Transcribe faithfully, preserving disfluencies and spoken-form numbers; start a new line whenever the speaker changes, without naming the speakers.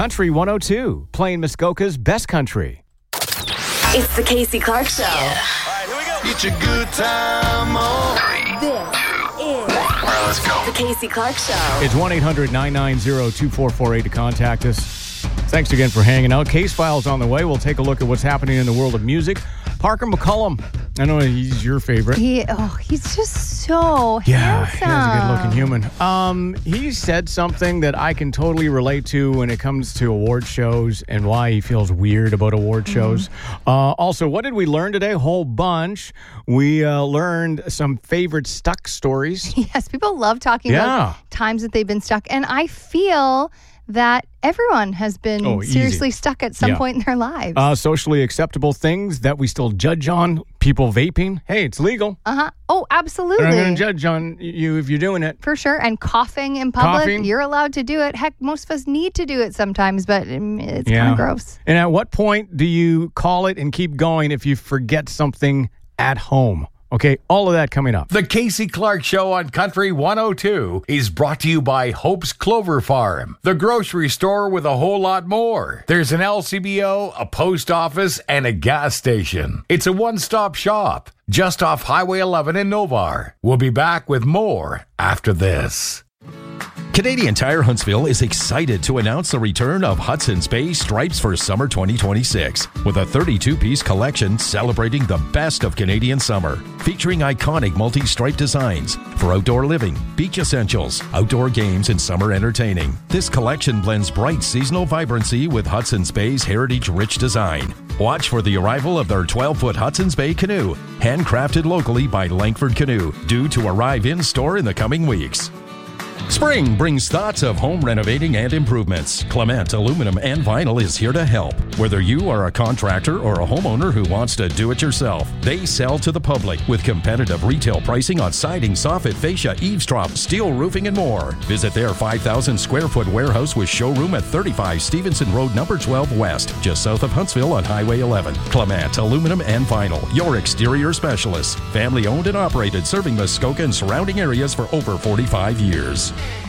Country one oh two, playing Muskoka's best country.
It's the Casey Clark Show.
Yeah. All right, here we go. Get your good time on.
This is
All right, let's go.
the Casey Clark Show.
It's one eight hundred nine nine zero two four four eight to contact us. Thanks again for hanging out. Case Files on the way. We'll take a look at what's happening in the world of music. Parker McCollum. I know he's your favorite.
He, oh, he's just so
Yeah,
handsome.
he's a good-looking human. Um, he said something that I can totally relate to when it comes to award shows and why he feels weird about award
Mm-hmm.
shows. Uh, also, what did we learn today? A whole bunch. We uh, learned some favorite stuck stories.
Yes, people love talking
Yeah.
about times that they've been stuck. And I feel that everyone has been
Oh, easy.
seriously stuck at some
Yeah.
point in their lives.
Uh, socially acceptable things that we still judge on. People vaping. Hey, it's legal.
uh-huh. Oh, absolutely.
They're not going to judge on you if you're doing it.
For sure. And coughing in public,
Coughing.
you're allowed to do it. Heck, most of us need to do it sometimes, but um, it's
Yeah.
kind of gross.
And at what point do you call it and keep going if you forget something at home? Okay, all of that coming up.
The Casey Clark Show on Country one oh two is brought to you by Hope's Clover Farm, the grocery store with a whole lot more. There's an L C B O, a post office, and a gas station. It's a one-stop shop just off Highway eleven in Novar. We'll be back with more after this.
Canadian Tire Huntsville is excited to announce the return of Hudson's Bay Stripes for summer twenty twenty-six with a thirty-two piece collection celebrating the best of Canadian summer, featuring iconic multi-stripe designs for outdoor living, beach essentials, outdoor games, and summer entertaining. This collection blends bright seasonal vibrancy with Hudson's Bay's heritage-rich design. Watch for the arrival of their twelve-foot Hudson's Bay canoe, handcrafted locally by Langford Canoe, due to arrive in store in the coming weeks. Spring brings thoughts of home renovating and improvements. Clement Aluminum and Vinyl is here to help. Whether you are a contractor or a homeowner who wants to do it yourself, they sell to the public with competitive retail pricing on siding, soffit, fascia, eavesdrop, steel roofing, and more. Visit their five thousand square foot warehouse with showroom at thirty-five Stevenson Road, number twelve West, just south of Huntsville on Highway eleven. Clement Aluminum and Vinyl, your exterior specialists. Family owned and operated, serving Muskoka and surrounding areas for over forty-five years.